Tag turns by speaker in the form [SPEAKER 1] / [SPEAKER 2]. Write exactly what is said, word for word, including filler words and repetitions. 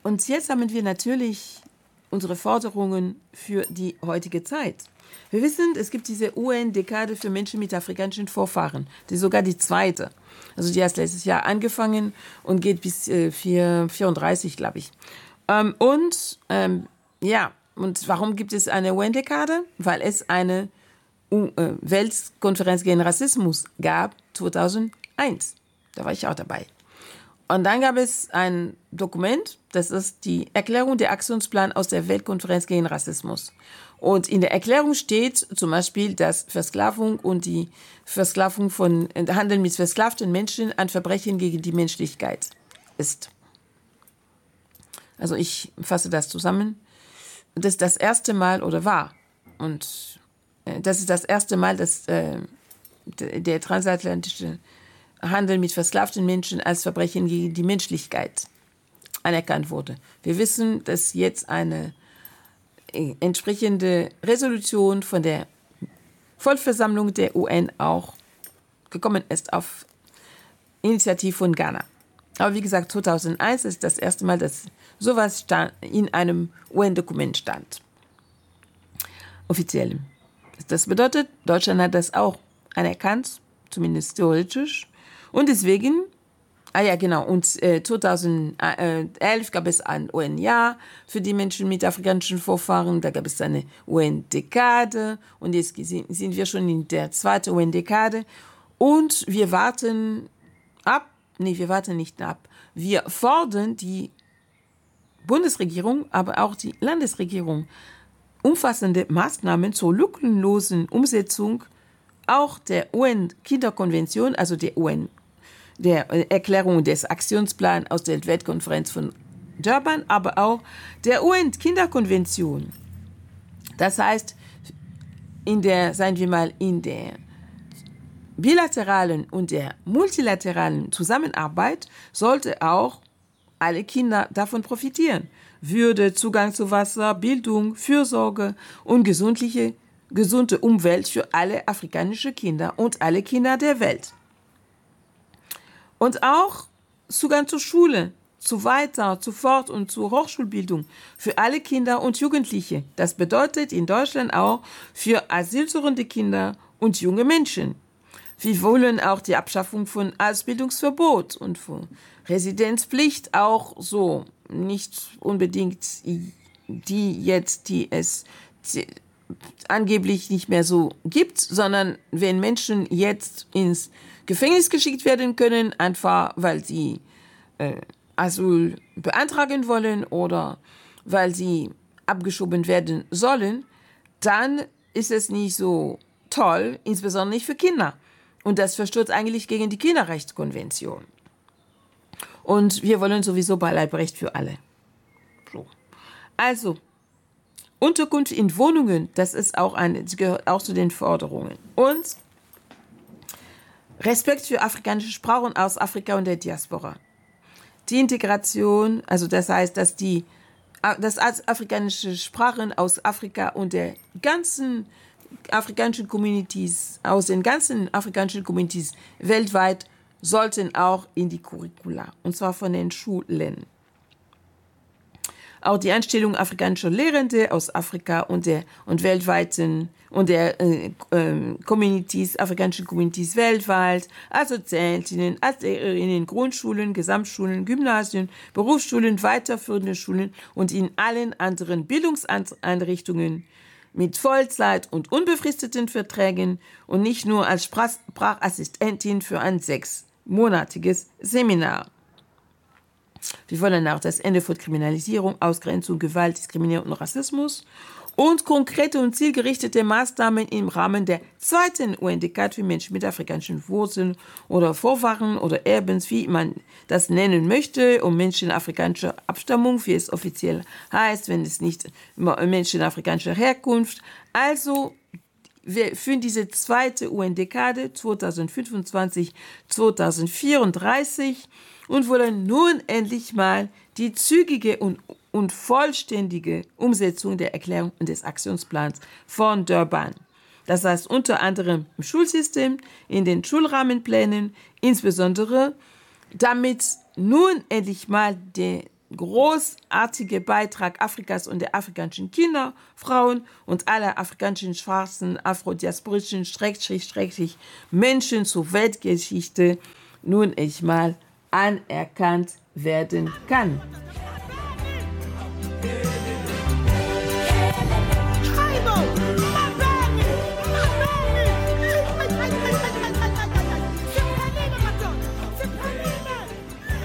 [SPEAKER 1] Und jetzt haben wir natürlich unsere Forderungen für die heutige Zeit. Wir wissen, es gibt diese U N-Dekade für Menschen mit afrikanischen Vorfahren, die ist sogar die zweite. Also die hat letztes Jahr angefangen und geht bis äh, vierunddreißig, glaube ich. Ähm, und ähm, ja, und warum gibt es eine U N-Dekade? Weil es eine uh, äh, Weltkonferenz gegen Rassismus gab, zweitausendeins. Da war ich auch dabei. Und dann gab es ein Dokument, das ist die Erklärung der Aktionsplan aus der Weltkonferenz gegen Rassismus. Und in der Erklärung steht zum Beispiel, dass Versklavung und die Versklavung von Handel mit versklavten Menschen ein Verbrechen gegen die Menschlichkeit ist. Also ich fasse das zusammen. Das ist das erste Mal oder war. Und das ist das erste Mal, dass äh, der transatlantische Handel mit versklavten Menschen als Verbrechen gegen die Menschlichkeit anerkannt wurde. Wir wissen, dass jetzt eine entsprechende Resolution von der Vollversammlung der U N auch gekommen ist auf Initiative von Ghana. Aber wie gesagt, zweitausendeins ist das erste Mal, dass sowas stand, in einem U N-Dokument stand. Offiziell. Das bedeutet, Deutschland hat das auch anerkannt, zumindest theoretisch. Und deswegen, ah ja genau, und äh, zweitausendelf gab es ein U N-Jahr für die Menschen mit afrikanischen Vorfahren, da gab es eine U N-Dekade und jetzt sind wir schon in der zweiten U N-Dekade und wir warten ab, nee, wir warten nicht ab, wir fordern die Bundesregierung, aber auch die Landesregierung umfassende Maßnahmen zur lückenlosen Umsetzung auch der U N-Kinderkonvention, also der U N, der Erklärung des Aktionsplans aus der Weltkonferenz von Durban, aber auch der U N-Kinderkonvention. Das heißt, in der, sagen wir mal, in der bilateralen und der multilateralen Zusammenarbeit sollte auch alle Kinder davon profitieren. Würde, Zugang zu Wasser, Bildung, Fürsorge und gesundliche gesunde Umwelt für alle afrikanischen Kinder und alle Kinder der Welt. Und auch Zugang zur Schule, zu Weiter-, zu Fort- und zur Hochschulbildung für alle Kinder und Jugendliche. Das bedeutet in Deutschland auch für asylsuchende Kinder und junge Menschen. Wir wollen auch die Abschaffung von Ausbildungsverbot und von Residenzpflicht auch so, nicht unbedingt die jetzt, die es angeblich nicht mehr so gibt, sondern wenn Menschen jetzt ins Gefängnis geschickt werden können, einfach weil sie äh, Asyl beantragen wollen oder weil sie abgeschoben werden sollen, dann ist es nicht so toll, insbesondere nicht für Kinder. Und das verstößt eigentlich gegen die Kinderrechtskonvention. Und wir wollen sowieso Beileibrecht für alle. So. Also, Unterkunft in Wohnungen, das ist auch eine, das gehört auch zu den Forderungen. Und Respekt für afrikanische Sprachen aus Afrika und der Diaspora. Die Integration, also das heißt, dass die dass afrikanische Sprachen aus Afrika und der ganzen afrikanischen Communities, aus den ganzen afrikanischen Communities weltweit, sollten auch in die Curricula, und zwar von den Schulen. Auch die Einstellung afrikanischer Lehrende aus Afrika und der und weltweiten und der äh, äh, Communities, afrikanischen Communities weltweit, als Dozentinnen, als Lehrerinnen in Grundschulen, Gesamtschulen, Gymnasien, Berufsschulen, weiterführende Schulen und in allen anderen Bildungseinrichtungen mit Vollzeit- und unbefristeten Verträgen und nicht nur als Sprachassistentin für ein sechsmonatiges Seminar. Wir wollen auch das Ende von Kriminalisierung, Ausgrenzung, Gewalt, Diskriminierung und Rassismus und konkrete und zielgerichtete Maßnahmen im Rahmen der zweiten U N-Dekade für Menschen mit afrikanischen Wurzeln oder Vorfahren oder Erbens, wie man das nennen möchte, um Menschen afrikanischer Abstammung, wie es offiziell heißt, wenn es nicht Menschen afrikanischer Herkunft. Also wir führen diese zweite U N-Dekade zweitausendfünfundzwanzig bis zweitausendvierunddreißig und wollen nun endlich mal die zügige und, und vollständige Umsetzung der Erklärung und des Aktionsplans von Durban. Das heißt unter anderem im Schulsystem, in den Schulrahmenplänen, insbesondere damit nun endlich mal die, großartige Beitrag Afrikas und der afrikanischen Kinder, Frauen und aller afrikanischen schwarzen, afrodiasporischen, schrägstrich, schrägstrich Menschen zur Weltgeschichte nun echt mal anerkannt werden kann.